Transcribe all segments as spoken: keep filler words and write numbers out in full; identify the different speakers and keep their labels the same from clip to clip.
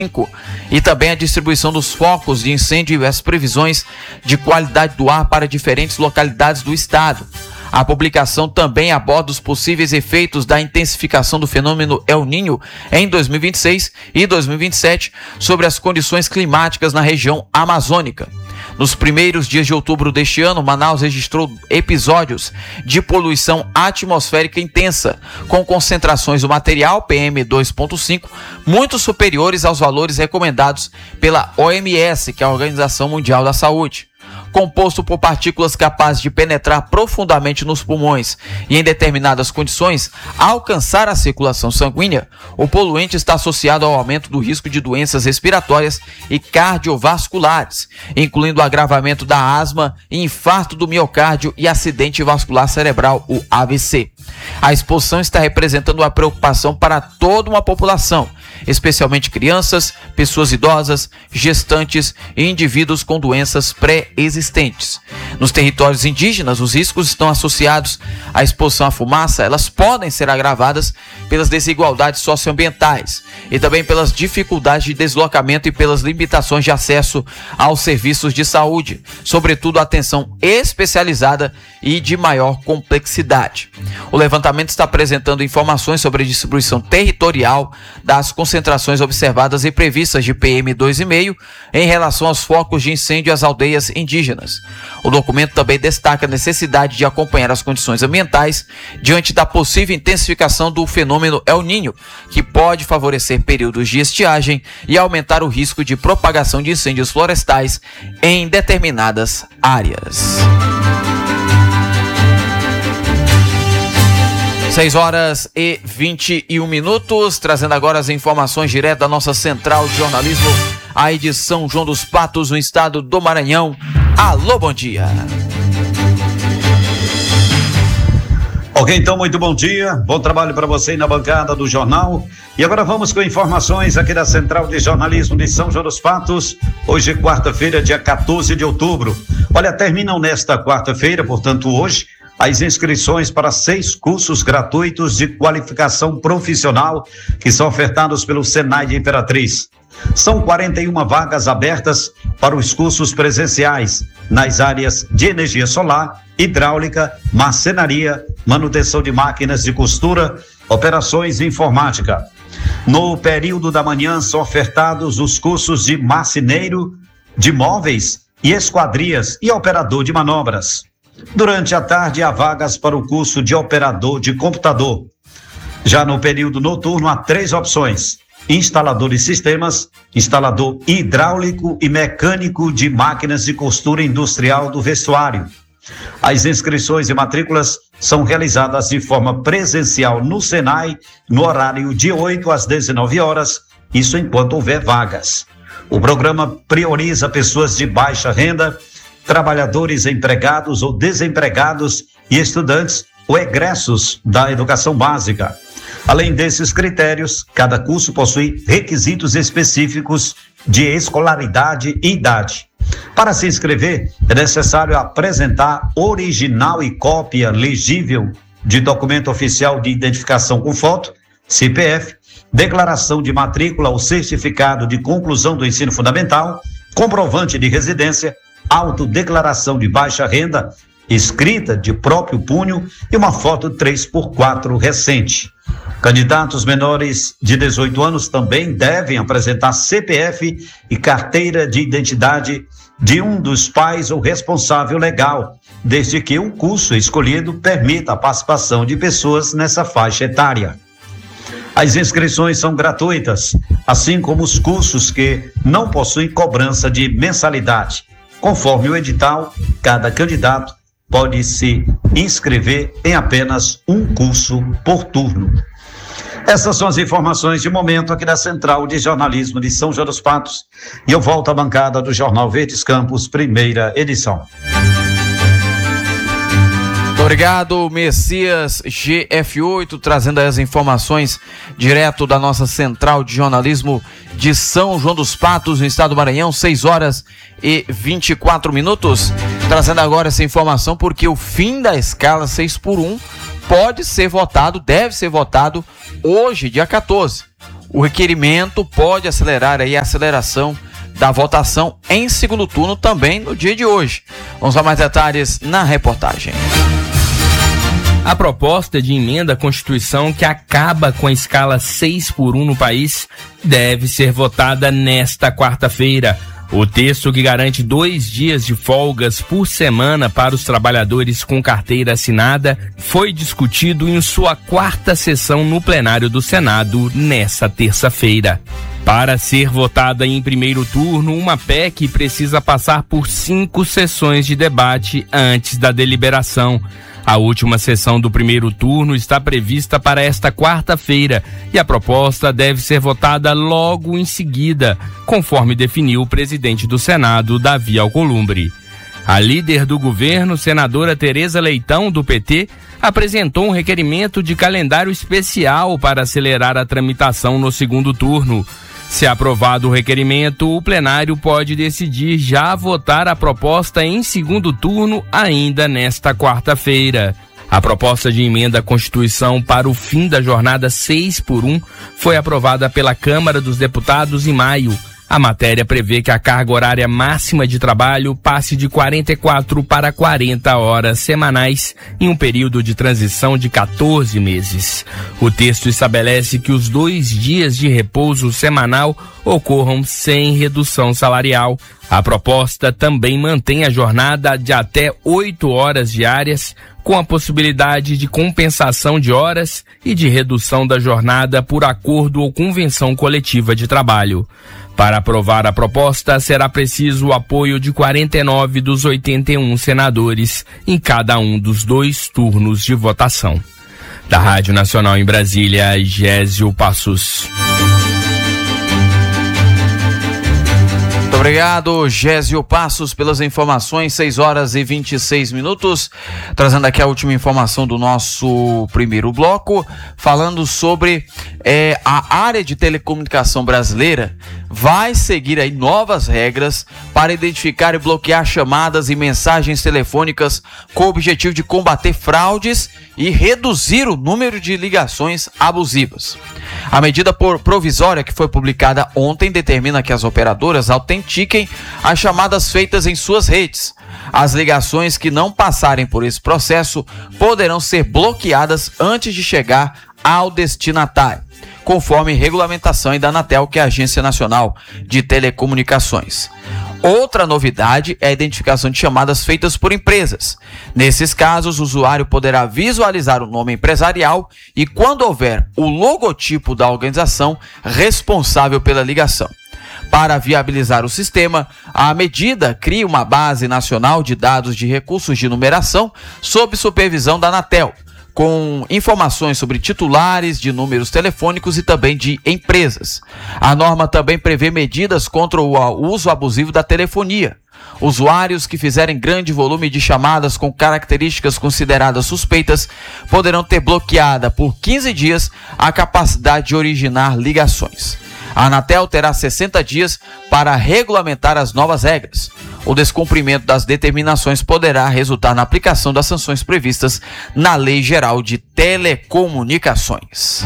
Speaker 1: e também a distribuição dos focos de incêndio e as previsões de qualidade do ar para diferentes localidades do estado. A publicação também aborda os possíveis efeitos da intensificação do fenômeno El Niño em dois mil e vinte e seis e dois mil e vinte e sete sobre as condições climáticas na região amazônica. Nos primeiros dias de outubro deste ano, Manaus registrou episódios de poluição atmosférica intensa, com concentrações do material P M dois ponto cinco muito superiores aos valores recomendados pela O M S, que é a Organização Mundial da Saúde. Composto por partículas capazes de penetrar profundamente nos pulmões e, em determinadas condições, alcançar a circulação sanguínea, o poluente está associado ao aumento do risco de doenças respiratórias e cardiovasculares, incluindo o agravamento da asma, infarto do miocárdio e acidente vascular cerebral, o A V C. A exposição está representando uma preocupação para toda uma população, especialmente crianças, pessoas idosas, gestantes e indivíduos com doenças pré-existentes. Nos territórios indígenas, os riscos estão associados à exposição à fumaça. Elas podem ser agravadas pelas desigualdades socioambientais e também pelas dificuldades de deslocamento e pelas limitações de acesso aos serviços de saúde, sobretudo a atenção especializada e de maior complexidade. O levantamento está apresentando informações sobre a distribuição territorial das concentrações observadas e previstas de P M dois vírgula cinco em relação aos focos de incêndio às aldeias indígenas. O documento também destaca a necessidade de acompanhar as condições ambientais diante da possível intensificação do fenômeno El Niño, que pode favorecer períodos de estiagem e aumentar o risco de propagação de incêndios florestais em determinadas áreas. seis horas e vinte e um minutos, trazendo agora as informações direto da nossa central de jornalismo, a edição João dos Patos, no estado do Maranhão. Alô, bom dia.
Speaker 2: Ok, então, muito bom dia, bom trabalho para você aí na bancada do jornal. E agora vamos com informações aqui da Central de Jornalismo de São João dos Patos. Hoje, quarta-feira, dia quatorze de outubro. Olha, terminam nesta quarta-feira, portanto, hoje, as inscrições para seis cursos gratuitos de qualificação profissional que são ofertados pelo Senai de Imperatriz. São quarenta e uma vagas abertas para os cursos presenciais nas áreas de energia solar, hidráulica, marcenaria, manutenção de máquinas de costura, operações e informática. No período da manhã são ofertados os cursos de marceneiro, de móveis e esquadrias e operador de manobras. Durante a tarde, há vagas para o curso de operador de computador. Já no período noturno, há três opções: instalador de sistemas, instalador hidráulico e mecânico de máquinas de costura industrial do vestuário. As inscrições e matrículas são realizadas de forma presencial no Senai, no horário de oito às dezenove horas, isso enquanto houver vagas. O programa prioriza pessoas de baixa renda, trabalhadores empregados ou desempregados e estudantes ou egressos da educação básica. Além desses critérios, cada curso possui requisitos específicos de escolaridade e idade. Para se inscrever, é necessário apresentar original e cópia legível de documento oficial de identificação com foto, C P F, declaração de matrícula ou certificado de conclusão do ensino fundamental, comprovante de residência, autodeclaração de baixa renda, escrita de próprio punho e uma foto três por quatro recente. Candidatos menores de dezoito anos também devem apresentar C P F e carteira de identidade de um dos pais ou responsável legal, desde que o curso escolhido permita a participação de pessoas nessa faixa etária. As inscrições são gratuitas, assim como os cursos que não possuem cobrança de mensalidade. Conforme o edital, cada candidato pode se inscrever em apenas um curso por turno. Essas são as informações de momento aqui da Central de Jornalismo de São João dos Patos. E eu volto à bancada do Jornal Verdes Campos, primeira edição.
Speaker 1: Muito obrigado, Messias G F oito, trazendo as informações direto da nossa Central de Jornalismo de São João dos Patos, no estado do Maranhão, seis horas e vinte e quatro minutos. Trazendo agora essa informação porque o fim da escala seis por um pode ser votado, deve ser votado hoje, dia quatorze. o requerimento pode acelerar aí a aceleração da votação em segundo turno também no dia de hoje. Vamos a mais detalhes na reportagem.
Speaker 3: A proposta de emenda à Constituição que acaba com a escala seis por um no país deve ser votada nesta quarta-feira. O texto, que garante dois dias de folgas por semana para os trabalhadores com carteira assinada, foi discutido em sua quarta sessão no plenário do Senado nesta terça-feira. Para ser votada em primeiro turno, uma P E C precisa passar por cinco sessões de debate antes da deliberação. A última sessão do primeiro turno está prevista para esta quarta-feira e a proposta deve ser votada logo em seguida, conforme definiu o presidente do Senado, Davi Alcolumbre. A líder do governo, senadora Tereza Leitão, do P T, apresentou um requerimento de calendário especial para acelerar a tramitação no segundo turno. Se aprovado o requerimento, o plenário pode decidir já votar a proposta em segundo turno ainda nesta quarta-feira. A proposta de emenda à Constituição para o fim da jornada seis por um foi aprovada pela Câmara dos Deputados em maio. A matéria prevê que a carga horária máxima de trabalho passe de quarenta e quatro para quarenta horas semanais em um período de transição de quatorze meses. O texto estabelece que os dois dias de repouso semanal ocorram sem redução salarial. A proposta também mantém a jornada de até oito horas diárias, com a possibilidade de compensação de horas e de redução da jornada por acordo ou convenção coletiva de trabalho. Para aprovar a proposta, será preciso o apoio de quarenta e nove dos oitenta e um senadores em cada um dos dois turnos de votação. Da Rádio Nacional em Brasília, Gésio Passos.
Speaker 1: Muito obrigado, Gésio Passos, pelas informações. Seis horas e vinte e seis minutos. Trazendo aqui a última informação do nosso primeiro bloco, falando sobre é, a área de telecomunicação brasileira vai seguir aí novas regras para identificar e bloquear chamadas e mensagens telefônicas com o objetivo de combater fraudes e reduzir o número de ligações abusivas. A medida provisória que foi publicada ontem determina que as operadoras autentiquem as chamadas feitas em suas redes. As ligações que não passarem por esse processo poderão ser bloqueadas antes de chegar ao destinatário, conforme regulamentação da Anatel, que é a Agência Nacional de Telecomunicações. Outra novidade é a identificação de chamadas feitas por empresas. Nesses casos, o usuário poderá visualizar o nome empresarial e, quando houver o logotipo da organização responsável pela ligação. Para viabilizar o sistema, a medida cria uma base nacional de dados de recursos de numeração sob supervisão da Anatel, com informações sobre titulares de números telefônicos e também de empresas. A norma também prevê medidas contra o uso abusivo da telefonia. Usuários que fizerem grande volume de chamadas com características consideradas suspeitas poderão ter bloqueada por quinze dias a capacidade de originar ligações. A Anatel terá sessenta dias para regulamentar as novas regras. O descumprimento das determinações poderá resultar na aplicação das sanções previstas na Lei Geral de Telecomunicações.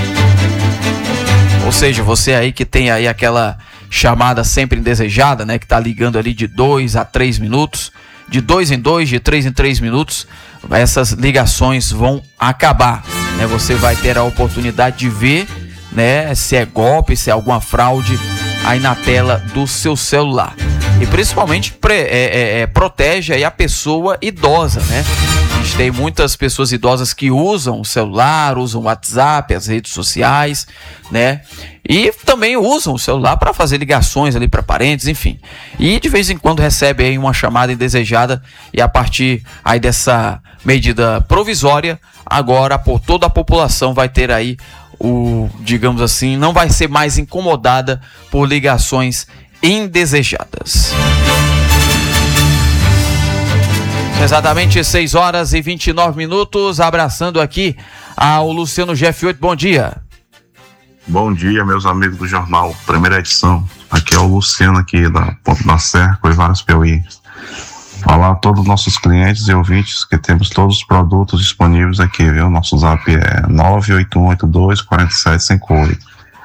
Speaker 1: Ou seja, você aí que tem aí aquela chamada sempre indesejada, né, que está ligando ali de dois a três minutos, de dois em dois, de três em três minutos, essas ligações vão acabar, né? Você vai ter a oportunidade de ver, né, se é golpe, se é alguma fraude aí na tela do seu celular. E principalmente pre, é, é, é, protege aí a pessoa idosa, né? A gente tem muitas pessoas idosas que usam o celular, usam o WhatsApp, as redes sociais, né? E também usam o celular para fazer ligações ali para parentes, enfim. E de vez em quando recebe aí uma chamada indesejada e a partir aí dessa medida provisória, agora por toda a população vai ter aí o, digamos assim, não vai ser mais incomodada por ligações indesejadas. Exatamente seis horas e vinte e nove minutos, abraçando aqui ao Luciano G F oito, bom dia.
Speaker 4: Bom dia, meus amigos do jornal, primeira edição. Aqui é o Luciano aqui da Ponta da Serra, Coivaras Piauí. Falar a todos os nossos clientes e ouvintes que temos todos os produtos disponíveis aqui, viu? Nosso zap é nove oito um oito dois quatro sete cinco oito.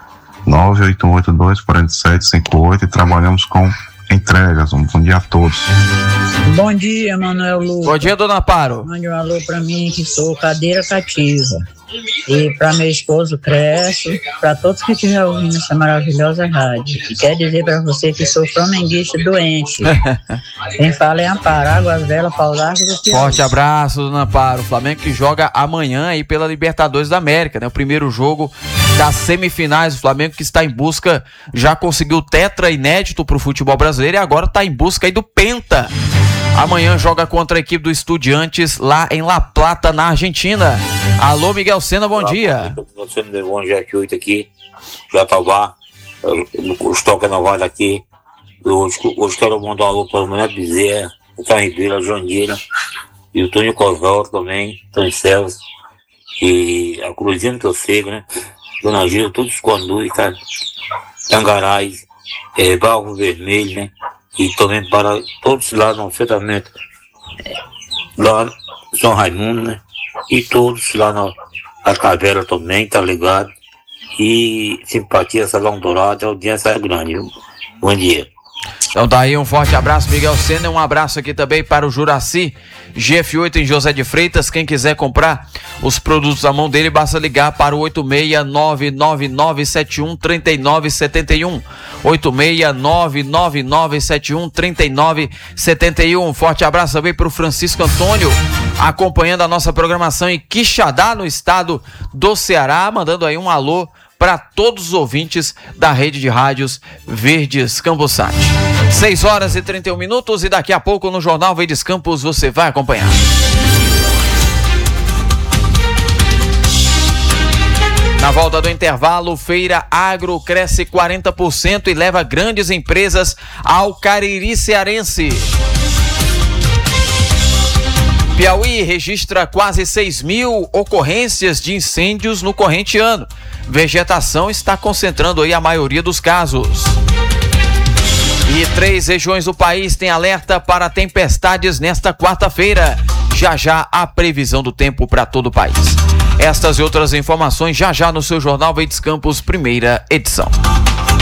Speaker 4: nove oito oito dois quatro sete cinco oito e trabalhamos com entregas. Um bom dia a todos.
Speaker 5: Bom dia, Manuel Lucas.
Speaker 1: Bom dia, dona Amparo.
Speaker 5: Mande um alô pra mim, que sou cadeira cativa. E pra meu esposo Crespo, pra todos que estiverem ouvindo essa maravilhosa rádio. E quer dizer pra você que sou flamenguista doente. Quem fala é Amparo, Águas Velas, Pau Largo do Piauí.
Speaker 1: Forte abraço, dona Amparo. O Flamengo que joga amanhã aí pela Libertadores da América, né? O primeiro jogo das semifinais. O Flamengo que está em busca, já conseguiu tetra inédito pro futebol brasileiro e agora está em busca aí do penta. Amanhã joga contra a equipe do Estudiantes lá em La Plata, na Argentina. Alô, Miguel Sena, bom Olá, dia.
Speaker 6: Você me levou um G F oito aqui, Jatobá, os toques novados aqui. Hoje, hoje quero mandar um alô para o Mané Bezerra, o Carribeira, a Joangueira, e o Tônio Cosvaldo também, Tony Celso, e a Cruzinha do Torcego, né? Dona Gil, todos os conduz, cara. Tangarais, é, Barro Vermelho, né? E também para todos lá no assentamento, lá no São Raimundo, né? E todos lá na, na Caveira também, tá ligado? E simpatia, Salão Dourado, a audiência é grande, viu? Bom dia.
Speaker 1: Então daí um forte abraço, Miguel Sena, um abraço aqui também para o Juraci G F oito em José de Freitas. Quem quiser comprar os produtos à mão dele, basta ligar para o oito seis nove nove nove sete um três nove sete um, oito seis nove nove nove sete um três nove sete um. Forte abraço também para o Francisco Antônio, acompanhando a nossa programação em Quixadá, no estado do Ceará, mandando aí um alô para todos os ouvintes da rede de rádios Verdes Campos Sat. seis horas e trinta e um minutos e daqui a pouco no Jornal Verdes Campos você vai acompanhar. Na volta do intervalo, Feira Agro cresce quarenta por cento e leva grandes empresas ao Cariri cearense. Piauí registra quase seis mil ocorrências de incêndios no corrente ano. Vegetação está concentrando aí a maioria dos casos. E três regiões do país têm alerta para tempestades nesta quarta-feira. Já já a previsão do tempo para todo o país. Estas e outras informações já já no seu Jornal Verdes Campos, primeira edição.